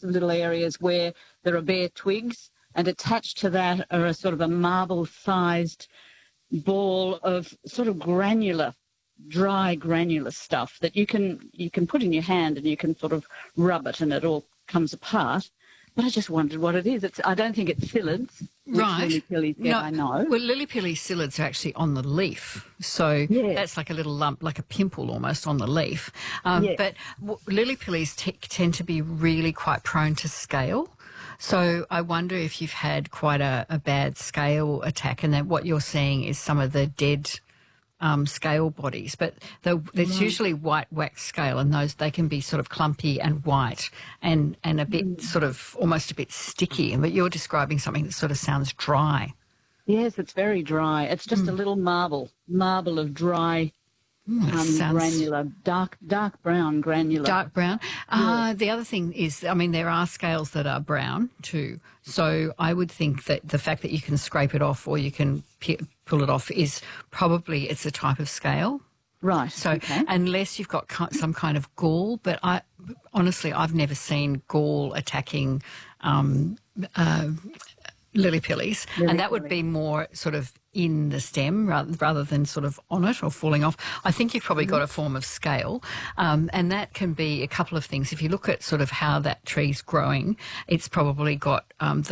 lots of little areas where there are bare twigs, and attached to that are a sort of a marble-sized ball of sort of dry granular stuff that you can put in your hand and you can sort of rub it and it all comes apart. But I just wondered what it is. I don't think it's psyllids, which Right. lily-pillies get, No, I know. well, lily-pilly psyllids are actually on the leaf. So Yeah. that's like a little lump, like a pimple almost on the leaf. Yeah. But lily-pillies tend to be really quite prone to scale. So I wonder if you've had quite a bad scale attack and that what you're seeing is some of the dead scale bodies, but there's usually white wax scale, and they can be sort of clumpy and white and a bit sort of almost a bit sticky. But you're describing something that sort of sounds dry. Yes, it's very dry. It's just a little marble of dry, granular, dark brown granular. Dark brown. The other thing is, I mean, there are scales that are brown too. So I would think that the fact that you can scrape it off or you can pull it off is probably it's a type of scale. Right. So okay. unless you've got some kind of gall, but honestly, I've never seen gall attacking lily-pillies, and that would be more sort of in the stem rather than sort of on it or falling off. I think you've probably got a form of scale, and that can be a couple of things. If you look at sort of how that tree's growing, it's probably got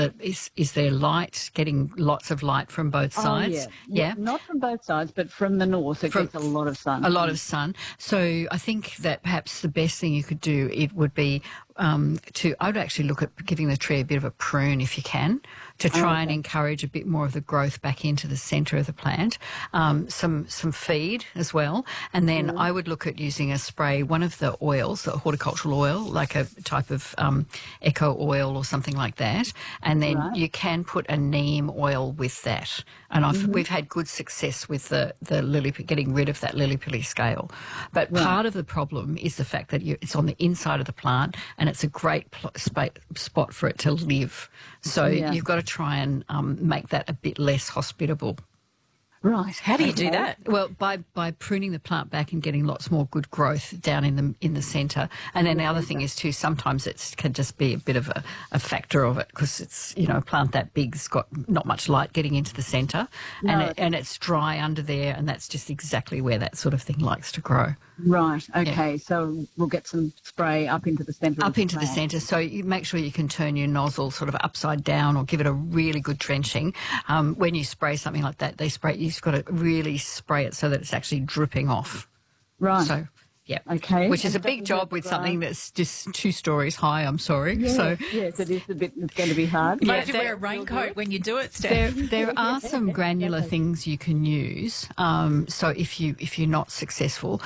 is there light, getting lots of light from both sides? Yeah. Not from both sides, but from the north it gets a lot of sun. A lot of sun. So I think that perhaps the best thing you could do, it would be I would actually look at giving the tree a bit of a prune if you can, to try and encourage a bit more of the growth back into the centre of the plant. Some feed as well, and then I would look at using a spray, one of the oils, the horticultural oil, like a type of eco oil or something like that, and then you can put a neem oil with that. And we've had good success with the getting rid of that lily-pilly scale. But part of the problem is the fact that it's on the inside of the plant and it's a great spot for it to live. So you've got to try and make that a bit less hospitable. Right. How do you do that? Well, by pruning the plant back and getting lots more good growth down in the centre. And then the other thing is too, sometimes it can just be a bit of a factor of it because it's, a plant that big's got not much light getting into the centre, and it's dry under there, and that's just exactly where that sort of thing likes to grow. Right. Okay. Yeah. So we'll get some spray up into the centre. Up into the centre. So you make sure you can turn your nozzle sort of upside down or give it a really good drenching. When you spray something like that, you've got to really spray it so that it's actually dripping off. Right. So, yeah. Okay. Which is a big job with something that's just 2 stories high, I'm sorry. Yeah, so yes, it's going to be hard. You might have to wear a raincoat when you do it, Steph. There are some granular things you can use. So if you're not successful,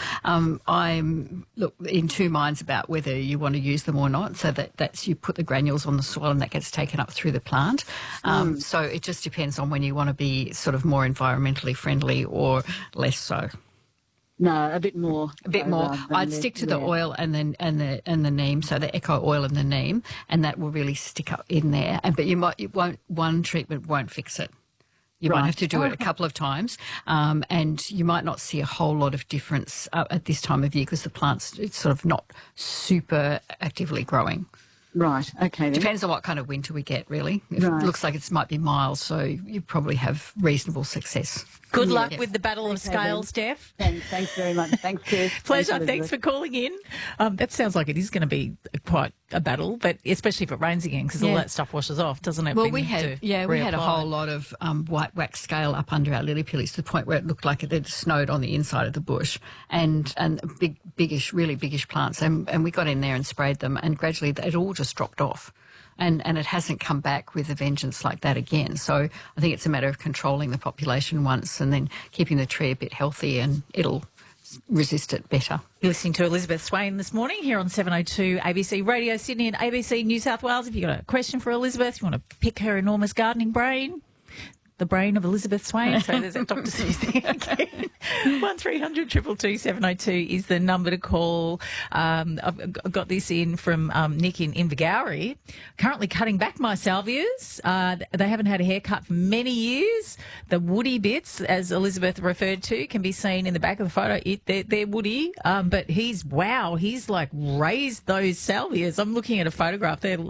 I'm in 2 minds about whether you want to use them or not. So that's you put the granules on the soil and that gets taken up through the plant. So it just depends on when you want to be sort of more environmentally friendly or less so. No, a bit more. A bit more. I'd stick to the oil and the neem, so the eco oil and the neem, and that will really stick up in there. But one treatment won't fix it. You might have to do it a couple of times, and you might not see a whole lot of difference at this time of year because the plant's it's sort of not super actively growing. Right, okay. Then. Depends on what kind of winter we get, really. It looks like it might be mild, so you probably have reasonable success. Good luck with the battle of scales, Steph. Thanks very much. Thanks, Chris. Pleasure. Thanks for calling in. That sounds like it is going to be quite a battle, but especially if it rains again, because all that stuff washes off, doesn't it? Well, we had a whole lot of white wax scale up under our lily-pillies to the point where it looked like it had snowed on the inside of the bush, and really biggish plants, and we got in there and sprayed them, and gradually it all just dropped off. And it hasn't come back with a vengeance like that again. So I think it's a matter of controlling the population once and then keeping the tree a bit healthy, and it'll resist it better. You're listening to Elizabeth Swain this morning here on 702 ABC Radio Sydney and ABC New South Wales. If you've got a question for Elizabeth, you want to pick her enormous gardening brain, the brain of Elizabeth Swain. So there's that Dr. Seuss thing again. 1300 222 702 is the number to call. I've got this in from Nick in Invergowrie. Currently cutting back my salvias. They haven't had a haircut for many years. The woody bits, as Elizabeth referred to, can be seen in the back of the photo. They're woody, but he's like raised those salvias. I'm looking at a photograph. They're